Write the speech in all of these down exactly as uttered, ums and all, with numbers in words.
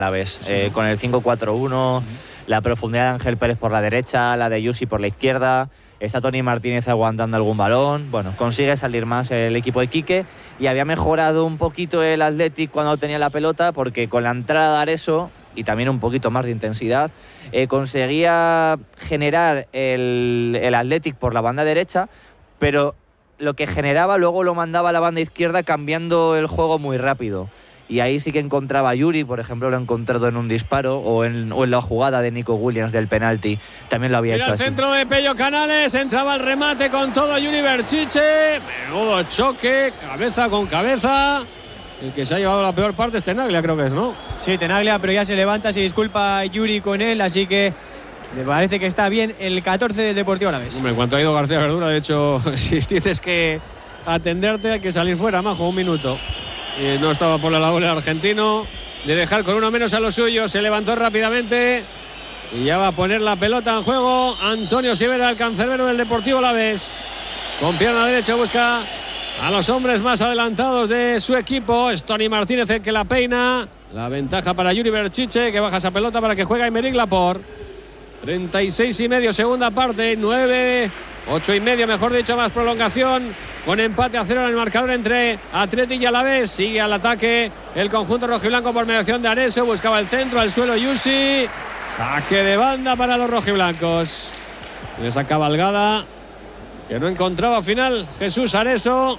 Alavés, sí. eh, con el cinco cuatro uno, uh-huh. la profundidad de Ángel Pérez por la derecha, la de Yusi por la izquierda, está Tony Martínez aguantando algún balón, bueno, consigue salir más el equipo de Quique y había mejorado un poquito el Athletic cuando tenía la pelota porque con la entrada de Areso y también un poquito más de intensidad, eh, conseguía generar el, el Athletic por la banda derecha, pero lo que generaba luego lo mandaba a la banda izquierda cambiando el juego muy rápido. Y ahí sí que encontraba a Yuri, por ejemplo, lo he encontrado en un disparo o en, o en la jugada de Nico Williams del penalti. También lo había Mira hecho el así. Centro de Pello Canales, entraba el remate con todo Yuri Berchiche. Menudo choque, cabeza con cabeza. El que se ha llevado la peor parte es Tenaglia, creo que es, ¿no? Sí, Tenaglia, pero ya se levanta, se disculpa Yuri con él, así que me parece que está bien el catorce del Deportivo Alavés. Hombre, en cuanto ha ido García Verdura, de hecho, si tienes que atenderte hay que salir fuera, majo, un minuto. Y no estaba por la labor el argentino de dejar con uno menos a los suyos. Se levantó rápidamente y ya va a poner la pelota en juego Antonio Sivera, el cancerbero del Deportivo Alavés. Con pierna derecha busca a los hombres más adelantados de su equipo. Es Tony Martínez el que la peina. La ventaja para Yuri Berchiche, que baja esa pelota para que juegue Aymeric Laporte. treinta y seis y medio, segunda parte. nueve, ocho y medio, mejor dicho, más prolongación. Con empate a cero en el marcador entre Athletic y Alavés. Sigue al ataque el conjunto rojiblanco por mediación de Areso. Buscaba el centro, al suelo Yusi. Saque de banda para los rojiblancos. En esa cabalgada que no encontraba al final Jesús Areso.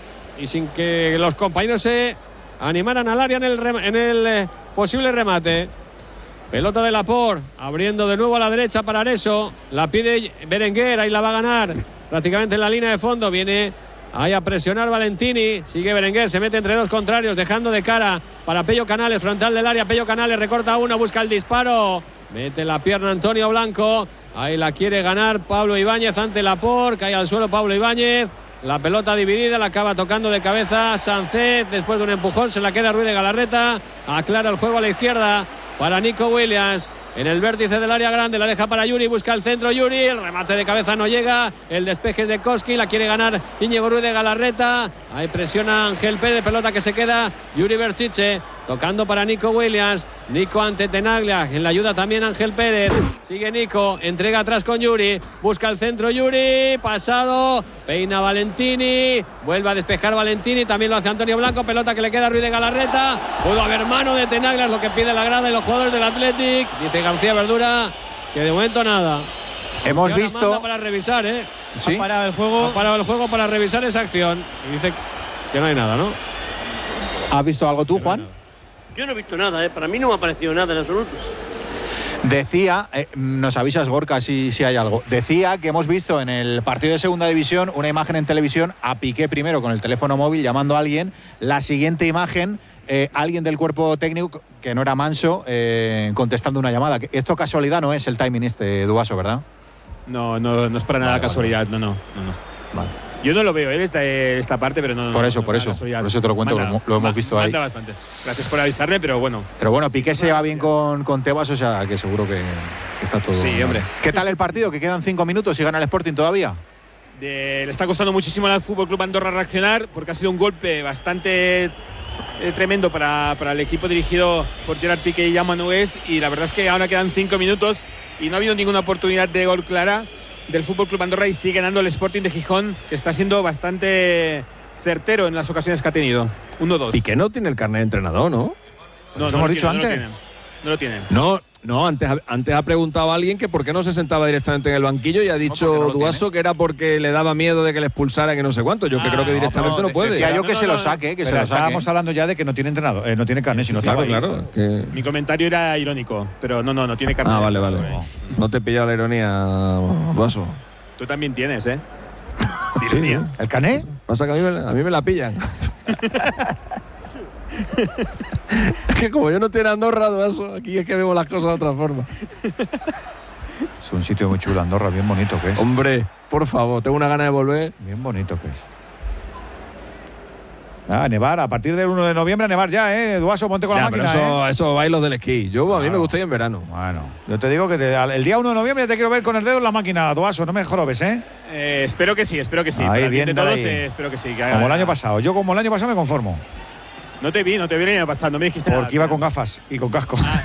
Y sin que los compañeros se animaran al área en el, en el eh, posible remate. Pelota de Laporte, abriendo de nuevo a la derecha para Areso. La pide Berenguer, ahí la va a ganar. Prácticamente en la línea de fondo. Viene ahí a presionar Valentini. Sigue Berenguer, se mete entre dos contrarios, dejando de cara para Pello Canales, frontal del área. Pello Canales recorta uno, busca el disparo. Mete la pierna Antonio Blanco. Ahí la quiere ganar Pablo Ibáñez ante Laporte. Cae al suelo Pablo Ibáñez. La pelota dividida, la acaba tocando de cabeza Sánchez. Después de un empujón se la queda Ruiz de Galarreta. Aclara el juego a la izquierda para Nico Williams. En el vértice del área grande, la deja para Yuri, busca el centro Yuri, el remate de cabeza no llega, el despeje es de Koski, la quiere ganar Íñigo Ruiz de Galarreta, ahí presiona Ángel Pérez, pelota que se queda Yuri Berchiche, tocando para Nico Williams, Nico ante Tenaglia, en la ayuda también Ángel Pérez, sigue Nico, entrega atrás con Yuri, busca el centro Yuri, pasado, peina Valentini, vuelve a despejar Valentini, también lo hace Antonio Blanco, pelota que le queda a Ruiz de Galarreta, pudo haber mano de Tenaglia, es lo que pide la grada y los jugadores del Athletic, dice García Verdura que de momento nada. Hemos visto para revisar, ¿eh? ¿Sí? Ha parado el juego. Ha parado el juego para revisar esa acción. Y dice que no hay nada, ¿no? ¿Has visto algo tú, Juan? Yo no he visto nada, ¿eh? Para mí no me ha parecido nada en absoluto. Decía, eh, nos avisas Gorka si, si hay algo, decía que hemos visto en el partido de segunda división una imagen en televisión a Piqué primero con el teléfono móvil llamando a alguien, la siguiente imagen, eh, alguien del cuerpo técnico que no era Manso eh, contestando una llamada. Esto casualidad no es el timing este, Duaso, ¿verdad? No, no, no es para nada vale, casualidad, vale. no, no, no, no. Vale. Yo no lo veo, ¿eh? esta, esta parte, pero no. Por eso, no, por no eso. Casualidad. Por eso te lo cuento, manda, lo, lo hemos visto ahí. bastante. Gracias por avisarme, pero bueno. Pero bueno, Piqué se lleva bien con, con Tebas, o sea que seguro que, que está todo. Sí, hombre. ¿Qué tal el partido? Que quedan cinco minutos y gana el Sporting todavía. De, le está costando muchísimo al Fútbol Club Andorra reaccionar porque ha sido un golpe bastante eh, tremendo para, para el equipo dirigido por Gerard Piqué y Jaume Nogués. Y la verdad es que ahora quedan cinco minutos y no ha habido ninguna oportunidad de gol clara del Fútbol Club Andorra y sigue ganando el Sporting de Gijón, que está siendo bastante certero en las ocasiones que ha tenido. uno dos. Y que no tiene el carnet de entrenador, ¿no? No, ¿Eso no hemos dicho tienen, antes? No lo tienen. No, no, antes, antes ha preguntado a alguien que por qué no se sentaba directamente en el banquillo y ha dicho no, no Duaso que era porque le daba miedo de que le expulsaran, que no sé cuánto. Yo ah, que creo que directamente no, no, no puede. Decía yo que no, se no, lo no, saque, que pero se lo estábamos saque. hablando ya de que no tiene entrenador, eh, no tiene carnet, si no sí, estaba claro, claro que... Mi comentario era irónico, pero no, no, no tiene carnet. Ah, vale, vale. No, no te he pillado la ironía, Duaso. Tú también tienes, ¿eh? Sí, ¿el carnet? Pasa que a mí me, a mí me la pillan. Es que como yo no tengo Andorra, Duaso, aquí es que vemos las cosas de otra forma. Es un sitio muy chulo, Andorra, bien bonito que es. Hombre, por favor, tengo una gana de volver. Bien bonito que es. Ah, nevar, a partir del uno de noviembre a nevar ya, ¿eh? Duaso, ponte con ya, la máquina, pero eso, ¿eh? eso bailos del esquí. Yo, a mí claro. me gusta ir en verano. Bueno, yo te digo que te, el día uno de noviembre te quiero ver con el dedo en la máquina, Duaso, no me jorobes, ¿eh? eh espero que sí, espero que sí. Ahí, Para el bien bien de todos, ahí. eh, espero que sí. Que como el año pasado. Yo como el año pasado me conformo. No te vi, no te vi el año pasado, no me dijiste nada. Porque iba con gafas y con casco. Ah,